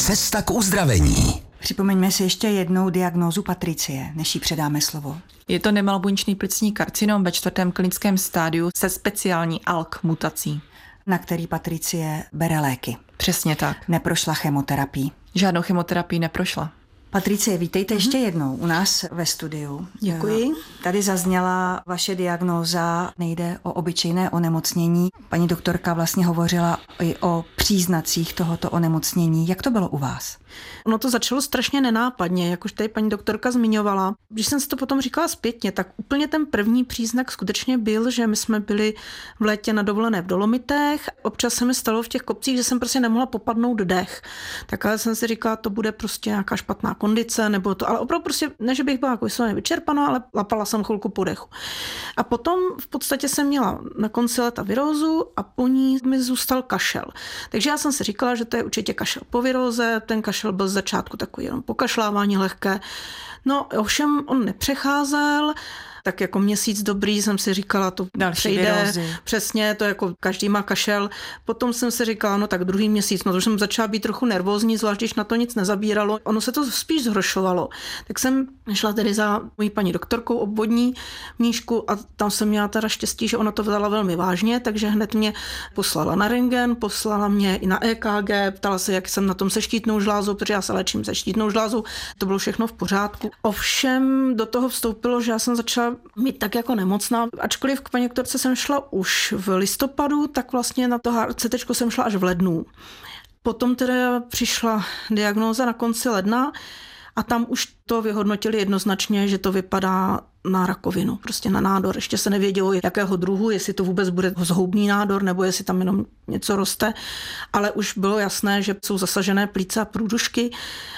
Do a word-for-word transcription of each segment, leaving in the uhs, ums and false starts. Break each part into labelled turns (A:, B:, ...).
A: Cesta k uzdravení.
B: Připomeňme si ještě jednou diagnózu Patricie, než jí předáme slovo.
C: Je to nemalbuněčný plicní karcinom ve čtvrtém klinickém stádiu se speciální A L K mutací.
B: Na který Patricie bere léky.
C: Přesně tak.
B: Neprošla chemoterapii.
C: Žádnou chemoterapii neprošla.
B: Patricie, vítejte mm-hmm. ještě jednou u nás ve studiu.
C: Děkuji.
B: Tady zazněla vaše diagnóza, nejde o obyčejné onemocnění. Paní doktorka vlastně hovořila i o příznacích tohoto onemocnění. Jak to bylo u vás?
D: Ono to začalo strašně nenápadně, jak už tady paní doktorka zmiňovala. Když jsem si to potom říkala zpětně, tak úplně ten první příznak skutečně byl, že my jsme byli v létě na dovolené v Dolomitech. Občas se mi stalo v těch kopcích, že jsem prostě nemohla popadnout dech. Tak ale jsem si říkala, to bude prostě nějaká špatná kondice, nebo to, ale opravdu prostě, ne, že bych byla jako vysloveně vyčerpaná, ale lapala jsem chvilku po dechu. A potom v podstatě jsem měla na konci léta virózu a po ní mi zůstal kašel. Takže já jsem si říkala, že to je určitě kašel po viróze, ten kašel byl z začátku takový jenom pokašlávání lehké. No ovšem on nepřecházel, tak jako měsíc dobrý jsem si říkala, to
B: další
D: přejde,
B: virózy.
D: Přesně, to jako každý má kašel. Potom jsem si říkala, no tak druhý měsíc, no to už jsem začala být trochu nervózní, zvlášť když na to nic nezabíralo. Ono se to spíš zhoršovalo. Tak jsem šla tedy za mojí paní doktorkou obvodní Míšku a tam jsem měla teda štěstí, že ona to vzala velmi vážně, takže hned mě poslala na rentgen, poslala mě i na E K G, ptala se, jak jsem na tom se štítnou žlázou, protože já se léčím se štítnou žlázou. To bylo všechno v pořádku. Ovšem do toho vstoupilo, že já jsem začala mít tak jako nemocná. Ačkoliv k paní doktorce jsem šla už v listopadu, tak vlastně na to H C T jsem šla až v lednu. Potom teda přišla diagnóza na konci ledna a tam už to vyhodnotili jednoznačně, že to vypadá na rakovinu, prostě na nádor. Ještě se nevědělo, jakého druhu, jestli to vůbec bude zhoubný nádor, nebo jestli tam jenom něco roste, ale už bylo jasné, že jsou zasažené plíce a průdušky.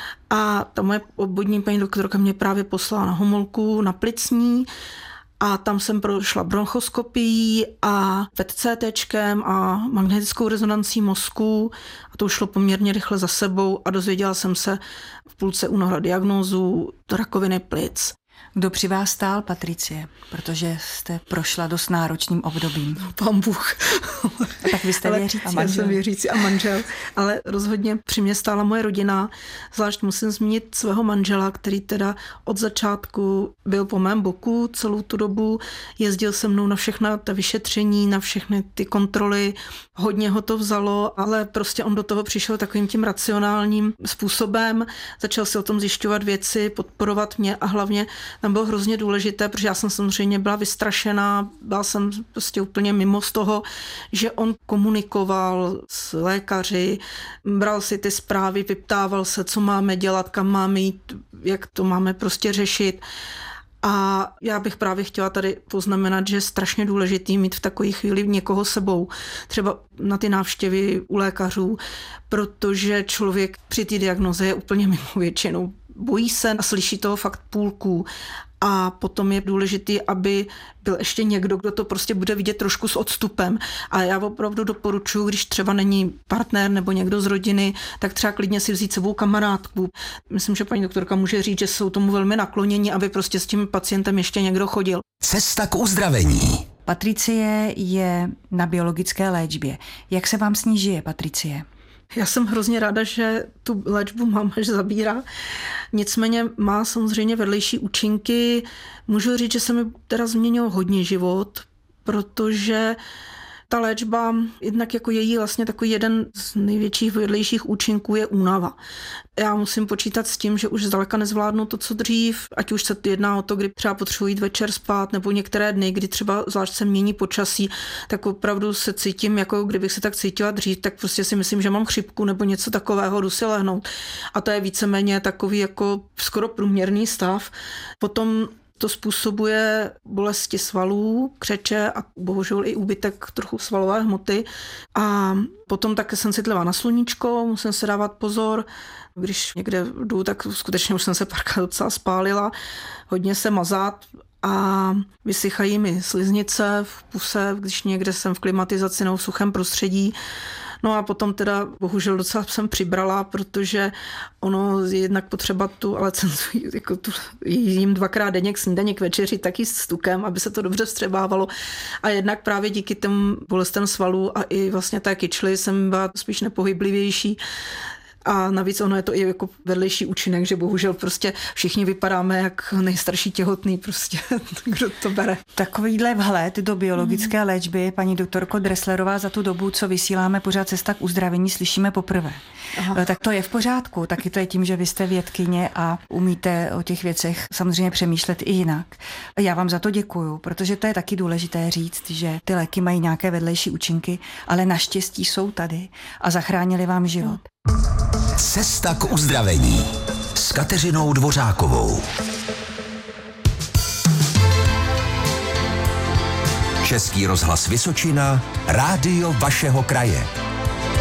D: A ta moje obvodní paní doktorka mě právě poslala na Homolku, na plicní a tam jsem prošla bronchoskopií a P E T C Tčkem a magnetickou rezonancí mozku a to už šlo poměrně rychle za sebou a dozvěděla jsem se v půlce února diagnózu rakoviny plic.
B: Kdo při vás stál, Patricie? Protože jste prošla dost náročným obdobím.
D: Pán Bůh.
B: Tak vy jste věřící.
D: A manžel. Já jsem věřící a manžel. Ale rozhodně při mě stála moje rodina. Zvlášť musím zmínit svého manžela, který teda od začátku byl po mém boku celou tu dobu. Jezdil se mnou na všechna ta vyšetření, na všechny ty kontroly. Hodně ho to vzalo, ale prostě on do toho přišel takovým tím racionálním způsobem. Začal si o tom zjišťovat věci, podporovat mě a hlavně tam bylo hrozně důležité, protože já jsem samozřejmě byla vystrašená, byla jsem prostě úplně mimo z toho, že on komunikoval s lékaři, bral si ty zprávy, vyptával se, co máme dělat, kam máme jít, jak to máme prostě řešit. A já bych právě chtěla tady poznamenat, že je strašně důležitý mít v takové chvíli někoho sebou, třeba na ty návštěvy u lékařů, protože člověk při té diagnoze je úplně mimo většinou. Bojí se a slyší toho fakt půlku. A potom je důležitý, aby byl ještě někdo, kdo to prostě bude vidět trošku s odstupem. A já opravdu doporučuji, když třeba není partner nebo někdo z rodiny, tak třeba klidně si vzít sebou kamarádku. Myslím, že paní doktorka může říct, že jsou tomu velmi nakloněni, aby prostě s tím pacientem ještě někdo chodil.
A: Cesta k uzdravení.
B: Patricie je na biologické léčbě. Jak se vám s ní žije, Patricie?
D: Já jsem hrozně ráda, že tu léčbu mám až zabírá. Nicméně má samozřejmě vedlejší účinky. Můžu říct, že se mi teda změnil hodně život, protože ta léčba, jednak jako její vlastně takový jeden z největších vedlejších účinků je únava. Já musím počítat s tím, že už zdaleka nezvládnu to, co dřív, ať už se jedná o to, kdy třeba potřebuji jít večer spát, nebo některé dny, kdy třeba zvlášť se mění počasí, tak opravdu se cítím, jako kdybych se tak cítila dřív, tak prostě si myslím, že mám chřipku nebo něco takového, jdu si lehnout. A to je víceméně takový jako skoro průměrný stav. Potom to způsobuje bolesti svalů, křeče a bohužel i úbytek trochu svalové hmoty. A potom také jsem citlivá na sluníčko, musím se dávat pozor. Když někde jdu, tak skutečně už jsem se párkrát docela spálila. Hodně se mazat a vysychají mi sliznice v puse, když někde jsem v klimatizaci nebo v suchém prostředí. No a potom teda bohužel docela jsem přibrala, protože ono je jednak potřeba tu, ale jako tu, jím dvakrát denně k snídani, k večeři, taky s tukem, aby se to dobře vstřebávalo. A jednak právě díky těm bolestem svalů a i vlastně té kyčly jsem byla spíš nepohyblivější. A navíc ono je to i jako vedlejší účinek, že bohužel prostě všichni vypadáme jak nejstarší těhotný prostě, kdo to bere.
B: Takovýhle vhled do biologické mm. léčby, paní doktorko Dresslerová, za tu dobu, co vysíláme pořád Cesta k uzdravení, slyšíme poprvé. Aha. Tak to je v pořádku, taky to je tím, že vy jste vědkyně a umíte o těch věcech samozřejmě přemýšlet i jinak. Já vám za to děkuju, protože to je taky důležité říct, že ty léky mají nějaké vedlejší účinky, ale naštěstí jsou tady a zachránili vám život.
A: Cesta k uzdravení s Kateřinou Dvořákovou. Český rozhlas Vysočina, rádio vašeho kraje.